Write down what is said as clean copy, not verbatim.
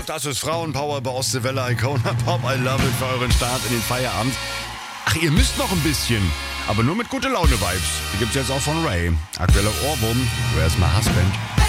Das ist Frauenpower bei Ostseewelle, Icona Pop, I love it für euren Start in den Feierabend. Ach, ihr müsst noch ein bisschen, aber nur mit gute Laune-Vibes. Die gibt's jetzt auch von Ray. Aktueller Ohrwurm, Where's My Husband?